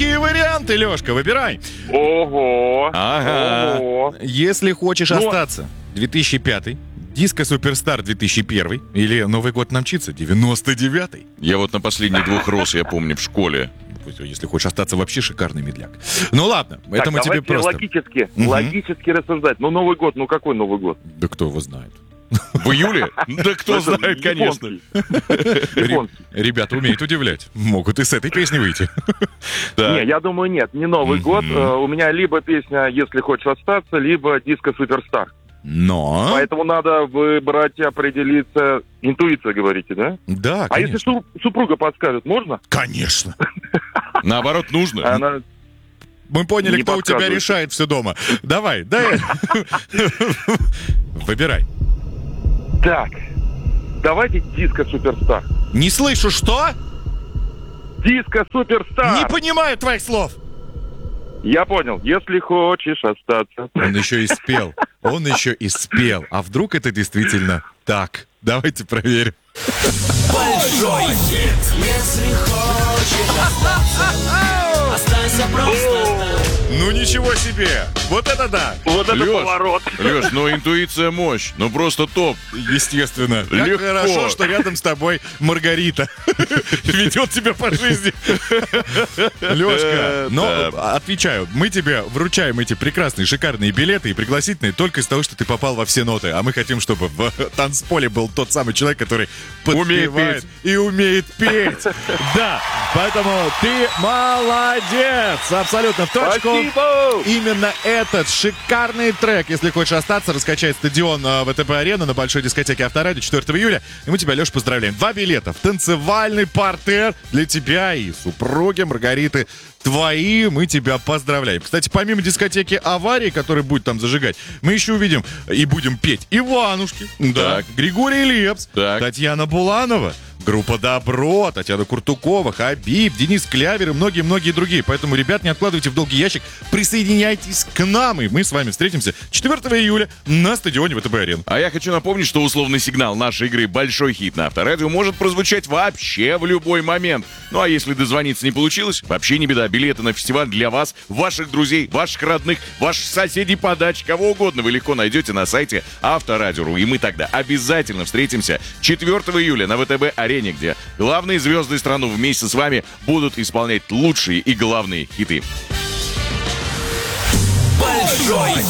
Какие варианты, Лешка? Выбирай. Ого. Ага. Ого. Если хочешь остаться, 2005, Диско Суперстар 2001 или Новый год нам мчится 99-й. Я вот на последних 2 рос, я помню, в школе. Если хочешь остаться, вообще шикарный медляк. Ну ладно, это мы тебе просто... логически рассуждать. Ну, Новый год, ну какой Новый год? Да кто его знает. В июле? Да кто знает, конечно. Ребята умеют удивлять. Могут и с этой песни выйти. Не, я думаю, нет, не Новый год. У меня либо песня «Если хочешь остаться», либо «Диско Суперстар». Но... Поэтому надо выбрать, определиться. Интуиция, говорите, да? Да, А конечно. если супруга подскажет, можно? Конечно. Наоборот, нужно. Она... Мы поняли, Не кто у тебя подсказывает. решает все дома. Давай, дай. Выбирай. Так, давайте «Диско Суперстар». Не слышу, что? «Диско Суперстар». Не понимаю твоих слов. Я понял. «Если хочешь остаться». Он еще и спел. Он еще и спел. А вдруг это действительно так? Давайте проверим. Большой хит. Если хочешь остаться, останься просто. Ну ничего себе! Вот это да! Вот это Лёш, поворот. Леш, ну интуиция мощь. Ну просто топ. Естественно. Как Легко. хорошо, что рядом с тобой Маргарита ведет тебя по жизни. Лешка, но отвечаю, мы тебе вручаем эти прекрасные, шикарные билеты и пригласительные только из того, что ты попал во все ноты. А мы хотим, чтобы в танцполе был тот самый человек, который подпевает и умеет петь. Да, поэтому ты молодец! Абсолютно в точку. Спасибо! Именно этот шикарный трек, если хочешь остаться, раскачает стадион ВТБ-арена на большой дискотеке Авторадио 4 июля. И мы тебя, Леш, поздравляем. 2 билета в танцевальный партер для тебя и супруги Маргариты твои. Мы тебя поздравляем. Кстати, помимо дискотеки «Аварии», которая будет там зажигать, мы еще увидим и будем петь Иванушки, да, Так. Григорий Лепс, Так. Татьяна Буланова, группа «Добро», Татьяна Куртукова, Хабиб, Денис Клявер и многие-многие другие. Поэтому, ребят, не откладывайте в долгий ящик, присоединяйтесь к нам, и мы с вами встретимся 4 июля на стадионе ВТБ-арена. А я хочу напомнить, что условный сигнал нашей игры «Большой хит» на Авторадио может прозвучать вообще в любой момент. Ну а если дозвониться не получилось, вообще не беда. Билеты на фестиваль для вас, ваших друзей, ваших родных, ваших соседей по даче, кого угодно вы легко найдете на сайте Авторадио.ру. И мы тогда обязательно встретимся 4 июля на ВТБ-арене, где главные звезды страны вместе с вами будут исполнять лучшие и главные хиты. Большой